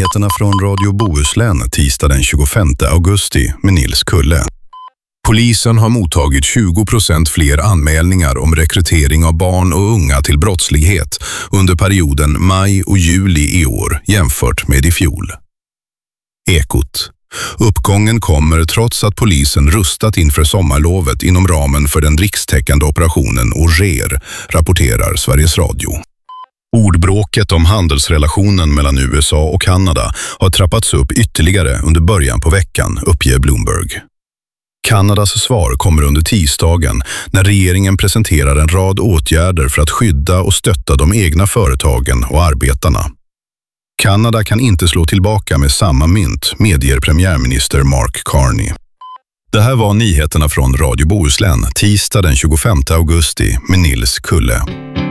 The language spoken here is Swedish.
nyheterna från Radio Bohuslän tisdag den 25 augusti med Nils Kulle. Polisen har mottagit 20% fler anmälningar om rekrytering av barn och unga till brottslighet under perioden maj och juli i år jämfört med i fjol. Ekot. Uppgången kommer trots att polisen rustat inför sommarlovet inom ramen för den rikstäckande operationen ORER, rapporterar Sveriges Radio. Ordbråket om handelsrelationen mellan USA och Kanada har trappats upp ytterligare under början på veckan, uppger Bloomberg. Kanadas svar kommer under tisdagen när regeringen presenterar en rad åtgärder för att skydda och stötta de egna företagen och arbetarna. Kanada kan inte slå tillbaka med samma mynt, medger premiärminister Mark Carney. Det här var nyheterna från Radio Bohuslän tisdag den 25 augusti med Nils Kulle.